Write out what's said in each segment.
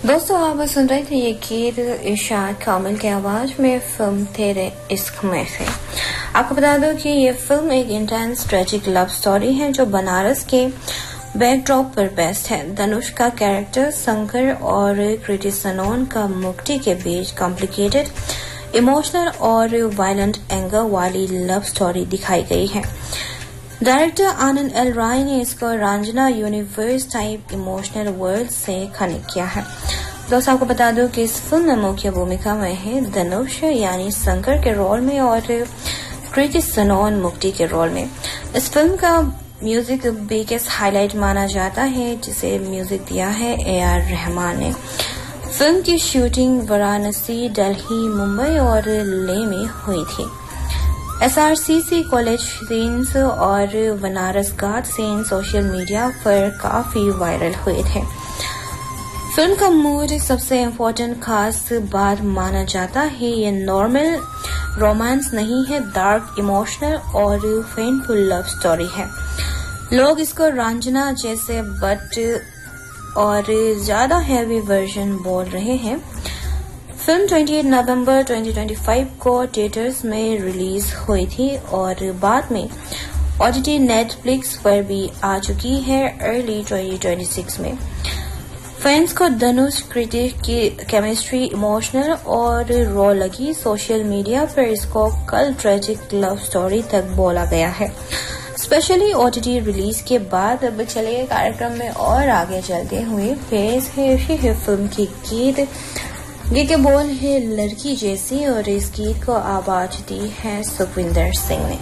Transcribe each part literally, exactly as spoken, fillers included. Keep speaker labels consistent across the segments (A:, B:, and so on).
A: दोस्तों आप सुन रहे थे ये गीत इरशाद कामिल की आवाज में फिल्म तेरे इश्क में से। आपको बता दो कि ये फिल्म एक इंटेंस ट्रेजिक लव स्टोरी है जो बनारस के बैकड्रॉप पर बेस्ड है। धनुष का कैरेक्टर शंकर और कृति सनोन का मुक्ति के बीच कॉम्प्लिकेटेड इमोशनल और वायलेंट एंगर वाली लव स्टोरी दिखाई गई है। डायरेक्टर आनंद एल राय ने इसको Ranjana universe type emotional world से कनेक्ट किया है। दोस्तों आपको बता दूं कि इस फिल्म में मुख्य भूमिका में है धनुष यानी शंकर के रोल में और कृति सनोन मुक्ति के रोल में। इस फिल्म का म्यूजिक बिगेस्ट हाईलाइट माना जाता है, जिसे म्यूजिक दिया है ए आर रहमान ने। फिल्म की शूटिंग वाराणसी, दिल्ली, मुंबई और लेह में हुई थी। एस आर सी सी कॉलेज सीन्स और बनारस घाट सीन सोशल मीडिया पर काफी वायरल हुए थे। फिल्म का मूड सबसे इम्पोर्टेंट खास बात माना जाता है। ये नॉर्मल रोमांस नहीं है, डार्क इमोशनल और पेनफुल लव स्टोरी है। लोग इसको रंजना जैसे बट और ज्यादा हैवी वर्जन बोल रहे हैं। फिल्म अट्ठाईस नवंबर दो हज़ार पच्चीस को थिएटर्स में रिलीज हुई थी और बाद में ओटीटी नेटफ्लिक्स पर भी आ चुकी है अर्ली दो हज़ार छब्बीस में। फैंस को धनुष कृति की केमिस्ट्री इमोशनल और रॉ लगी। सोशल मीडिया पर इसको कल ट्रेजिक लव स्टोरी तक बोला गया है, स्पेशली ओटीटी रिलीज के बाद। अब चलिए कार्यक्रम में और आगे चलते हुए पेश है फिल्म की गीत। गीत के बोल है लड़की जैसी और इस गीत को आवाज दी है सुखविंदर सिंह ने।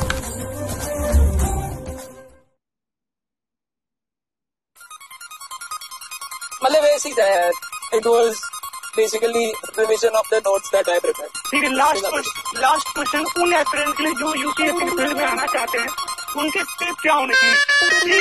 B: मतलब ऐसी था यार, it was basically revision of the notes that I prepared.
C: फिर लास्ट लास्ट क्वेश्चन, उन एस्पिरेंट के लिए जो यूपीएससी की फील्ड में आना चाहते हैं उनके स्टेप क्या होने चाहिए?